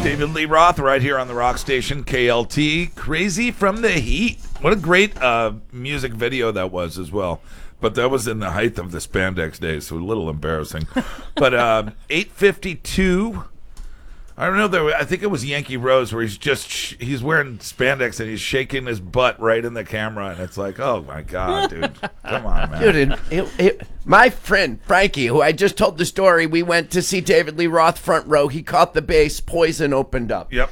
David Lee Roth right here on the Rock Station, KLT. Crazy from the Heat. What a great music video that was as well. But that was in the height of the spandex days, so a little embarrassing. But 8:52. I don't know. I think it was Yankee Rose where he's wearing spandex and he's shaking his butt right in the camera, and it's like, oh my god, dude, come on, man. Dude, my friend Frankie, who I just told the story, we went to see David Lee Roth front row. He caught the bass. Poison opened up. Yep.